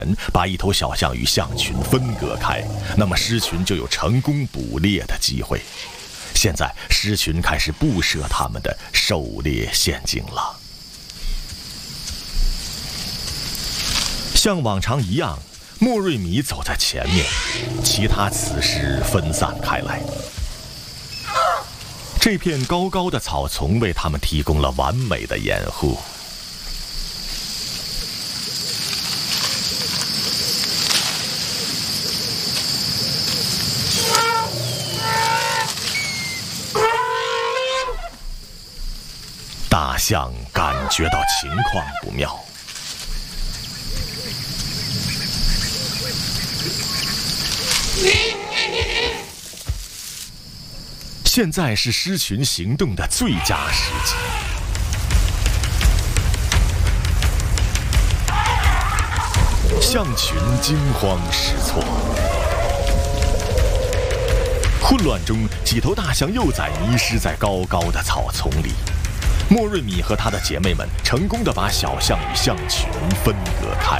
把一头小象与象群分隔开，那么狮群就有成功捕猎的机会。现在狮群开始布设他们的狩猎陷阱了。像往常一样，莫瑞米走在前面，其他雌狮分散开来。这片高高的草丛为他们提供了完美的掩护。大象感觉到情况不妙，现在是狮群行动的最佳时机。象群惊慌失措，混乱中，几头大象幼崽迷失在高高的草丛里。莫瑞米和他的姐妹们成功地把小象与象群分隔开。